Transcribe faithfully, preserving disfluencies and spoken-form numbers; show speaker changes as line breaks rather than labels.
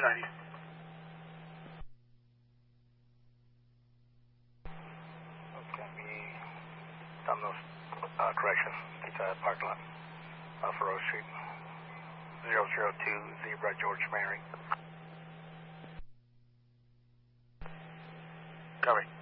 ninety.
It's going to be Domino's, uh, correction, Pizza Hut parking lot, off of Rose Street. zero zero two Zebra George Mary.
Copy.